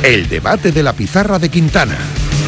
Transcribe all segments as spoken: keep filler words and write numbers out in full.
El debate de la pizarra de Quintana.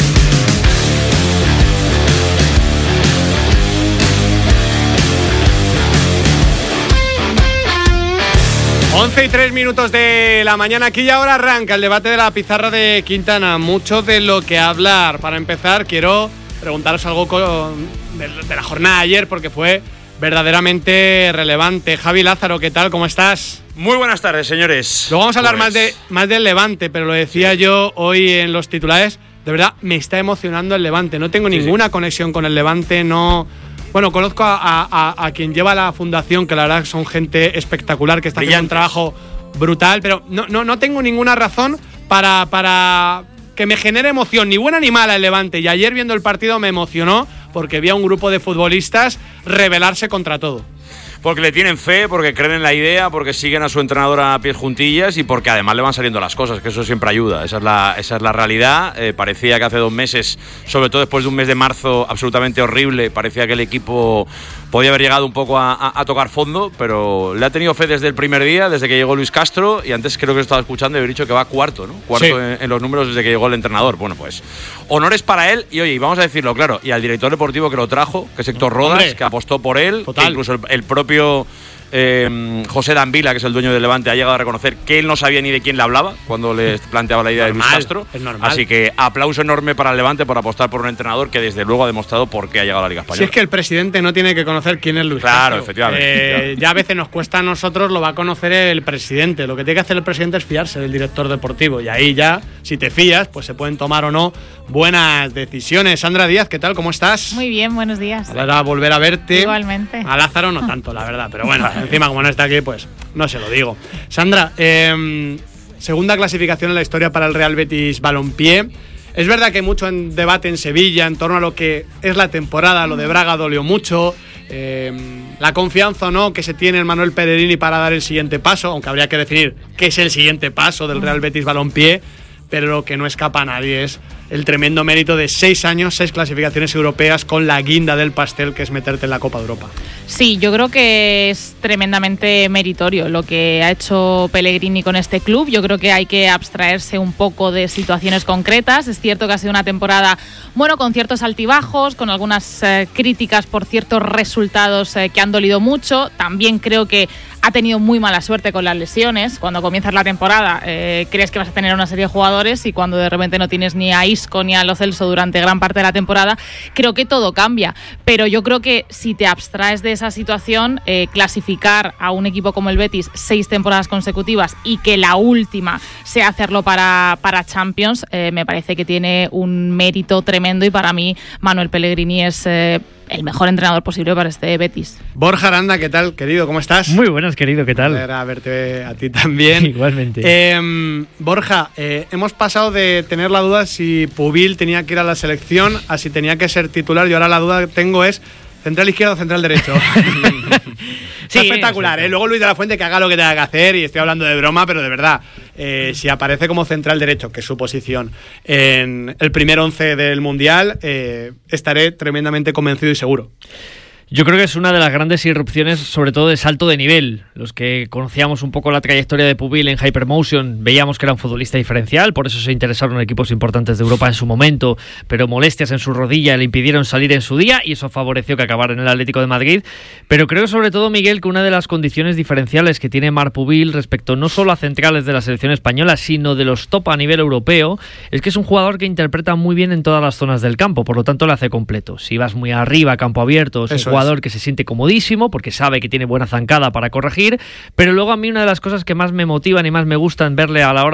once y tres minutos de la mañana, aquí y ahora arranca el debate de la pizarra de Quintana. Mucho de lo que hablar. Para empezar, quiero preguntaros algo con, de, de la jornada de ayer, porque fue verdaderamente relevante. Javi Lázaro, ¿qué tal? ¿Cómo estás? Muy buenas tardes, señores. Luego vamos a hablar pues... más, de, más del Levante, pero lo decía sí. yo hoy en los titulares. De verdad, me está emocionando el Levante. No tengo sí, ninguna sí. conexión con el Levante, no... Bueno, conozco a, a, a quien lleva la fundación, que la verdad son gente espectacular, que está haciendo un trabajo brutal, pero no, no, no tengo ninguna razón para, para que me genere emoción, ni buena ni mala el Levante. Y ayer viendo el partido me emocionó porque vi a un grupo de futbolistas rebelarse contra todo. Porque le tienen fe, porque creen en la idea, porque siguen a su entrenador a pies juntillas y porque además le van saliendo las cosas, que eso siempre ayuda. Esa es la, esa es la realidad. Eh, parecía que hace dos meses, sobre todo después de un mes de marzo absolutamente horrible, parecía que el equipo podía haber llegado un poco a, a, a tocar fondo, pero le ha tenido fe desde el primer día, desde que llegó Luis Castro, y antes creo que estaba escuchando y había dicho que va cuarto, ¿no? Cuarto sí. en, en los números desde que llegó el entrenador. Bueno, pues honores para él y oye, vamos a decirlo claro, y al director deportivo que lo trajo, que es Héctor Rodas, Hombre. que apostó por él, Total. que incluso el, el propio Eh, José Danvila, que es el dueño del Levante, ha llegado a reconocer que él no sabía ni de quién le hablaba cuando le planteaba la idea normal, de Luis Castro. Es normal. Así que aplauso enorme para el Levante por apostar por un entrenador que desde luego ha demostrado por qué ha llegado a la Liga Española. Si es que el presidente no tiene que conocer quién es Luis claro, Castro. Claro, efectivamente. Eh, ya a veces nos cuesta a nosotros, lo va a conocer el presidente. Lo que tiene que hacer el presidente es fiarse del director deportivo. Y ahí ya, si te fías, pues se pueden tomar o no buenas decisiones. Sandra Díaz, ¿qué tal? ¿Cómo estás? Muy bien, buenos días. Ahora volver a verte. Igualmente. A Lázaro no tanto, la verdad. Pero bueno, encima como no está aquí, pues no se lo digo. Sandra, eh, segunda clasificación en la historia para el Real Betis Balompié. Es verdad que hay mucho en debate en Sevilla en torno a lo que es la temporada. Lo de Braga dolió mucho. Eh, la confianza o no que se tiene en Manuel Pellegrini para dar el siguiente paso, aunque habría que definir qué es el siguiente paso del Real Betis Balompié. Pero lo que no escapa a nadie es el tremendo mérito de seis años, seis clasificaciones europeas con la guinda del pastel, que es meterte en la Copa de Europa. Sí, yo creo que es tremendamente meritorio lo que ha hecho Pellegrini con este club. Yo creo que hay que abstraerse un poco de situaciones concretas. Es cierto que ha sido una temporada, bueno, con ciertos altibajos, con algunas eh, críticas por ciertos resultados eh, que han dolido mucho. También creo que ha tenido muy mala suerte con las lesiones. Cuando comienzas la temporada eh, crees que vas a tener una serie de jugadores y cuando de repente no tienes ni a Isco ni a Lo Celso durante gran parte de la temporada, creo que todo cambia. Pero yo creo que si te abstraes de esa situación, eh, clasificar a un equipo como el Betis seis temporadas consecutivas y que la última sea hacerlo para, para Champions, eh, me parece que tiene un mérito tremendo y para mí Manuel Pellegrini es eh, el mejor entrenador posible para este Betis. Borja Aranda, ¿qué tal, querido? ¿Cómo estás? Muy buenas, querido, ¿qué tal? A verte a ti también. Igualmente. Eh, Borja, eh, hemos pasado de tener la duda si Pubil tenía que ir a la selección a si tenía que ser titular, y ahora la duda que tengo es central izquierdo o central derecho. Sí, espectacular, ¿eh? Luego Luis de la Fuente que haga lo que tenga que hacer, y estoy hablando de broma, pero de verdad, eh, si aparece como central derecho, que es su posición, en el primer once del Mundial, eh, estaré tremendamente convencido y seguro. Yo creo que es una de las grandes irrupciones, sobre todo de salto de nivel. Los que conocíamos un poco la trayectoria de Pubil en Hypermotion veíamos que era un futbolista diferencial, por eso se interesaron equipos importantes de Europa en su momento, pero molestias en su rodilla le impidieron salir en su día y eso favoreció que acabara en el Atlético de Madrid. Pero creo sobre todo, Miguel, que una de las condiciones diferenciales que tiene Marc Pubil respecto no solo a centrales de la selección española, sino de los top a nivel europeo, es que es un jugador que interpreta muy bien en todas las zonas del campo, por lo tanto le hace completo. Si vas muy arriba, campo abierto, es un jugador que se siente comodísimo porque sabe que tiene buena zancada para corregir, pero luego a mí una de las cosas que más me motivan y más me gustan verle a la hora